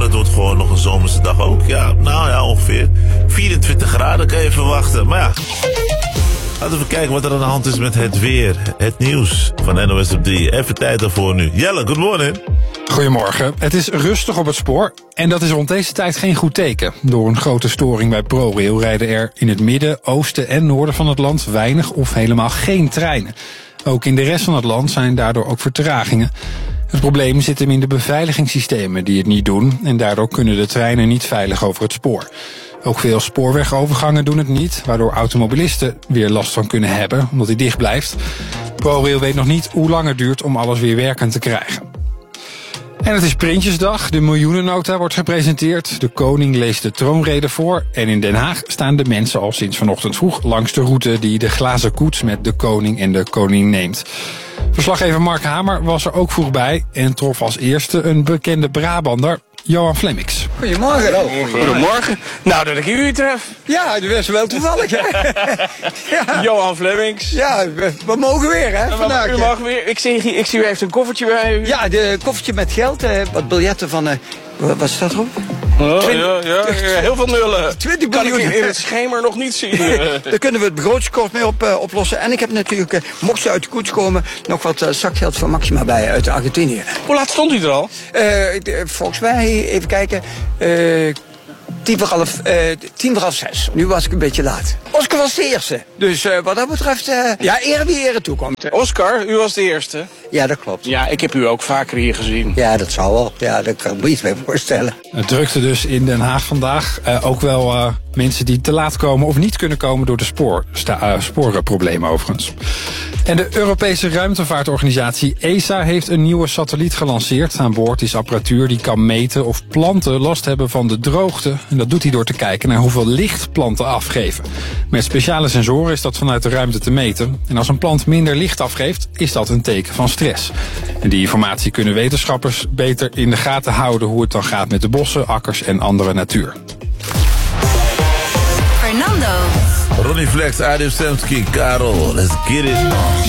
het wordt gewoon nog een zomerse dag ook. Ja, nou ja, ongeveer 24 graden kan je verwachten. Maar ja, laten we kijken wat er aan de hand is met het weer. Het nieuws van NOS op 3. Even tijd daarvoor nu. Jelle, good morning. Goedemorgen. Het is rustig op het spoor en dat is rond deze tijd geen goed teken. Door een grote storing bij ProRail rijden er in het midden, oosten en noorden van het land weinig of helemaal geen treinen. Ook in de rest van het land zijn daardoor ook vertragingen. Het probleem zit hem in de beveiligingssystemen die het niet doen en daardoor kunnen de treinen niet veilig over het spoor. Ook veel spoorwegovergangen doen het niet, waardoor automobilisten weer last van kunnen hebben, omdat hij dicht blijft. ProRail weet nog niet hoe lang het duurt om alles weer werkend te krijgen. En het is Prinsjesdag, de miljoenennota wordt gepresenteerd. De koning leest de troonrede voor en in Den Haag staan de mensen al sinds vanochtend vroeg langs de route die de glazen koets met de koning en de koningin neemt. Verslaggever Mark Hamer was er ook vroeg bij en trof als eerste een bekende Brabander, Johan Flemmix. Goedemorgen. Goedemorgen. Nou, dat ik u tref. Ja, dat is wel toevallig, hè? Ja. Johan Flemmix. Ja, we mogen weer, hè, vandaag. U mag weer. Ik zie u heeft een koffertje bij u. Ja, de koffertje met geld, wat biljetten van, wat staat erop? Ja, heel veel nullen. 20 kan miljoen. Ik in het schemer nog niet zien. Daar kunnen we het begrotingskort mee oplossen. En ik heb natuurlijk, mocht ze uit de koets komen, nog wat zakgeld van Maxima bij uit Argentinië. Hoe laat stond u er al? Volgens mij, even kijken, 5:45. Nu was ik een beetje laat. Oscar was de eerste. Dus wat dat betreft, ja, eer wie ere toekomt. Oscar, u was de eerste. Ja, dat klopt. Ja, ik heb u ook vaker hier gezien. Ja, dat zal wel. Ja, dat kan ik me iets mee voorstellen. Het drukte dus in Den Haag vandaag. Ook wel mensen die te laat komen of niet kunnen komen door de sporenproblemen overigens. En de Europese ruimtevaartorganisatie ESA heeft een nieuwe satelliet gelanceerd. Aan boord is apparatuur die kan meten of planten last hebben van de droogte. En dat doet hij door te kijken naar hoeveel licht planten afgeven. Met speciale sensoren is dat vanuit de ruimte te meten. En als een plant minder licht afgeeft, is dat een teken van stress. En die informatie kunnen wetenschappers beter in de gaten houden hoe het dan gaat met de bossen, akkers en andere natuur. Fernando. Ronnie Flex, Adam Stemski, Karel, let's get it.